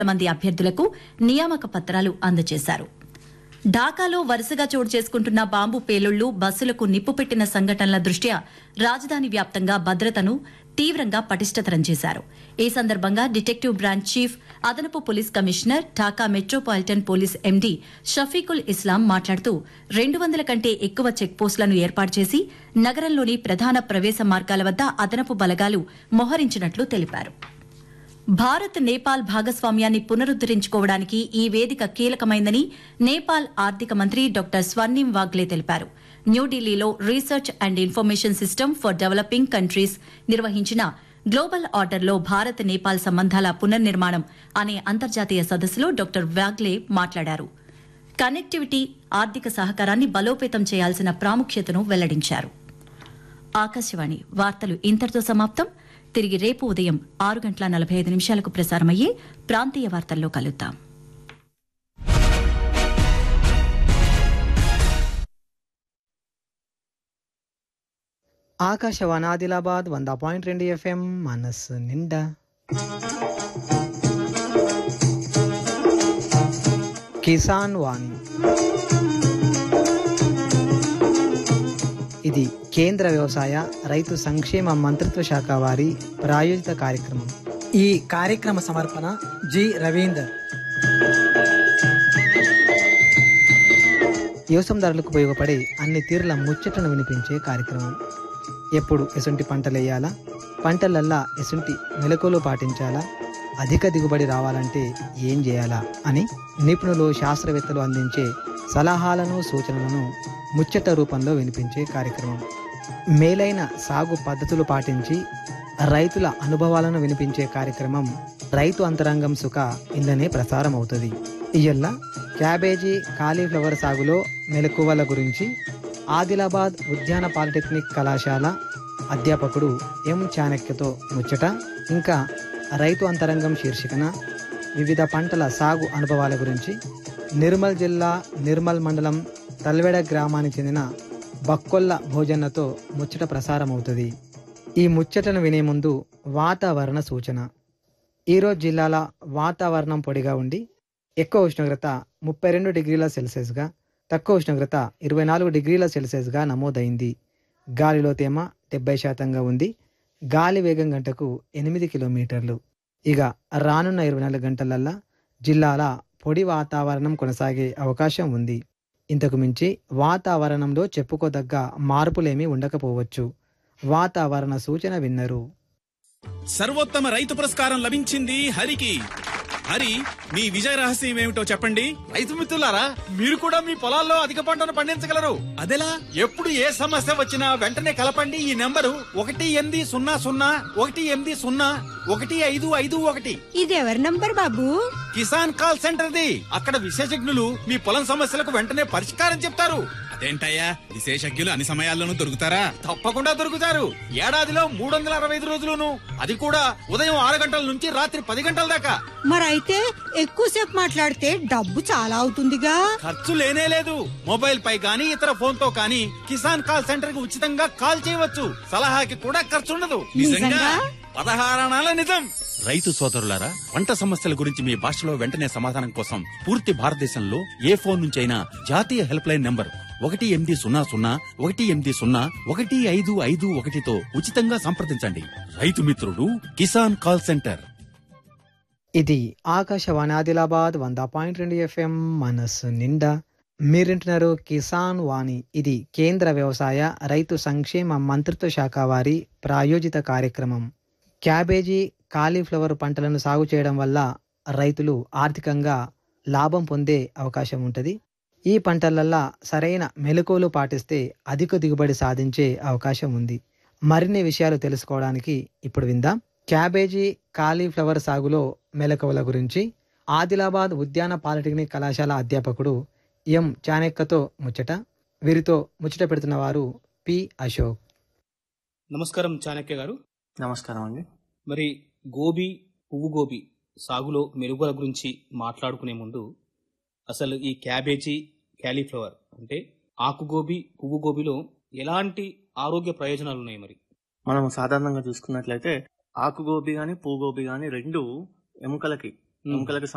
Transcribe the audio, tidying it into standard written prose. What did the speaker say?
మంది అభ్యర్థులకు నియామక పత్రాలు అందజేశారు. ఢాకాలో వరుసగా చోటు చేసుకుంటున్న బాంబు పేలుళ్లు, బస్సులకు నిప్పు పెట్టిన సంఘటనల దృష్ట్యా రాజధాని వ్యాప్తంగా భద్రతను తీవ్రంగా పటిష్టతరం చేశారు. ఈ సందర్భంగా డిటెక్టివ్ బ్రాంచ్ చీఫ్, అదనపు police commissioner, Dhaka metropolitan police MD Shafiqul ఇస్లాం మాట్లాడుతూ 200 కంటే ఎక్కువ చెక్పోస్టులను ఏర్పాటు చేసి నగరంలోని ప్రధాన ప్రవేశ మార్గాల వద్ద అదనపు బలగాలు మోహరించినట్లు తెలిపారు. భారత్ నేపాల్ భాగస్వామ్యాన్ని పునరుద్దరించుకోవడానికి ఈ వేదిక కీలకమైందని నేపాల్ ఆర్థిక మంత్రి డాక్టర్ స్వర్ణిం వాగ్లే తెలిపారు. న్యూఢిల్లీలో research and information system for developing countries నిర్వహించిన గ్లోబల్ ఆర్డర్లో భారత్ నేపాల్ సంబంధాల పునర్నిర్మాణం అనే అంతర్జాతీయ సదస్సులో డాక్టర్ వాగ్లే మాట్లాడారు. కనెక్టివిటీ, ఆర్థిక సహకారాన్ని బలోపేతం చేయాల్సిన ప్రాముఖ్యతను వెల్లడించారు. ఆకాశవాణి వార్తలు ఇంతటితో సమాప్తం. తిరిగి రేపు ఉదయం 6:45 ప్రసారమయ్యే ప్రాంతీయ వార్తల్లో కలుద్దాం. ఆకాశవాణి ఆదిలాబాద్ 100.2 FM మనస్సు నిండా. కిసాన్ వాణి ఇది కేంద్ర వ్యవసాయ రైతు సంక్షేమ మంత్రిత్వ శాఖ వారి ప్రాయోజిత కార్యక్రమం. ఈ కార్యక్రమ సమర్పణ జి రవీందర్. వ్యవసాయదారులకు ఉపయోగపడే అన్ని తీరుల ముచ్చటను వినిపించే కార్యక్రమం. ఎప్పుడు ఎసుంటి పంటలేయాలా, పంటలల్లా ఎసుంటి మెలకువలు పాటించాలా, అధిక దిగుబడి రావాలంటే ఏం చేయాలా అని నిపుణులు, శాస్త్రవేత్తలు అందించే సలహాలను, సూచనలను ముచ్చట రూపంలో వినిపించే కార్యక్రమం. మేలైన సాగు పద్ధతులు పాటించి రైతుల అనుభవాలను వినిపించే కార్యక్రమం రైతు అంతరంగం సుఖ ఇందనే ప్రసారం అవుతుంది. ఇయ్యల్ల క్యాబేజీ, కాలీఫ్లవర్ సాగులో మెలకువల గురించి ఆదిలాబాద్ ఉద్యాన పాలిటెక్నిక్ కళాశాల అధ్యాపకుడు ఎం చాణక్యతో ముచ్చట, ఇంకా రైతు అంతరంగం శీర్షికన వివిధ పంటల సాగు అనుభవాల గురించి నిర్మల్ జిల్లా నిర్మల్ మండలం తల్వెడ గ్రామానికి చెందిన బక్కొల్ల భోజన్నతో ముచ్చట ప్రసారమవుతుంది. ఈ ముచ్చటను వినే ముందు వాతావరణ సూచన. ఈరోజు జిల్లాల వాతావరణం పొడిగా ఉండి ఎక్కువ ఉష్ణోగ్రత 32 డిగ్రీల సెల్సియస్గా, తక్కువ ఉష్ణోగ్రత 24 డిగ్రీల సెల్సియస్గా నమోదైంది. గాలిలో తేమ 70% ఉంది. గాలి వేగం గంటకు 8 కిలోమీటర్లు. ఇక రానున్న 24 గంటలల్లా జిల్లాల పొడి వాతావరణం కొనసాగే అవకాశం ఉంది. ఇంతకు మించి వాతావరణంలో చెప్పుకోదగ్గ మార్పులేమీ ఉండకపోవచ్చు. వాతావరణ సూచన విన్నరు. సర్వోత్తమ రైతు పురస్కారం లభించింది హరికి. హరి, మీ విజయ రహస్యం ఏమిటో చెప్పండి. రైతు మిత్రులారా, మీరు కూడా మీ పొలాల్లో అధిక పంటను పండించగలరు. అదెలా? ఎప్పుడు ఏ సమస్య వచ్చినా వెంటనే కలపండి ఈ నెంబరు 1800-150-1551. ఇది ఎవరి number Babu? Kisan call centre the. అక్కడ విశేషజ్ఞులు మీ పొలం సమస్యలకు వెంటనే పరిష్కారం చెప్తారు. అదేంటయ్యా, విశేషజ్ఞులు అన్ని సమయాల్లోనూ దొరుకుతారా? తప్పకుండా దొరుకుతారు. ఏడాదిలో 365 రోజులును, అది కూడా ఉదయం 6 గంటల నుంచి రాత్రి 10 గంటల దాకా. మరైతే ఎక్కువసేపు మాట్లాడితే డబ్బు చాలా అవుతుందిగా. ఖర్చు లేనే లేదు. మొబైల్ పై గానీ ఇతర ఫోన్ తో కానీ కిసాన్ కాల్ సెంటర్ కి ఉచితంగా కాల్ చేయవచ్చు. సలహాకి కూడా ఖర్చు ఉండదు. నిజంగా? 16 అనాల నిజం. రైతు సోదరులారా, పంట సమస్యల గురించి మీ భాషలో వెంటనే సమాధానం కోసం పూర్తి భారతదేశంలో ఏ ఫోన్ నుంచైనా జాతీయ హెల్ప్ లైన్ నంబర్ 1800-180-1551తో ఉచితంగా సంప్రదించండి. రైతు మిత్రుడు కిసాన్ కాల్ సెంటర్. ఇది ఆకాశవాణి ఆదిలాబాద్ 100.2 FM మనస్సు నిండా. మీరింటున్నారు కిసాన్ వాణి. ఇది కేంద్ర వ్యవసాయ రైతు సంక్షేమ మంత్రిత్వ శాఖ వారి ప్రాయోజిత కార్యక్రమం. క్యాబేజీ, కాలీఫ్లవర్ పంటలను సాగు చేయడం వల్ల రైతులు ఆర్థికంగా లాభం పొందే అవకాశం ఉంటుంది. ఈ పంటలల్లా సరైన మెలకువలు పాటిస్తే అధిక దిగుబడి సాధించే అవకాశం ఉంది. మరిన్ని విషయాలు తెలుసుకోవడానికి ఇప్పుడు విందాం. క్యాబేజీ, కాలీఫ్లవర్ సాగులో మెలకువల గురించి ఆదిలాబాద్ ఉద్యాన పాలిటెక్నిక్ కళాశాల అధ్యాపకుడు ఎం చాణక్యతో ముచ్చట. వీరితో ముచ్చట పెడుతున్న వారు పి అశోక్. నమస్కారం చాణక్య గారు. నమస్కారం అండి. మరి గోబీ, పువ్వు గోబీ సాగులో మెరుగుదల గురించి మాట్లాడుకునే ముందు అసలు ఈ క్యాబేజీ, క్యాలీఫ్లవర్ అంటే ఆకు గోబీ, పువ్వు గోబీలో ఎలాంటి ఆరోగ్య ప్రయోజనాలు ఉన్నాయి? మరి మనం సాధారణంగా చూసుకున్నట్లయితే ఆకు గోబీ గాని, పువ్వు గోబీ గాని రెండు ఎముకలకి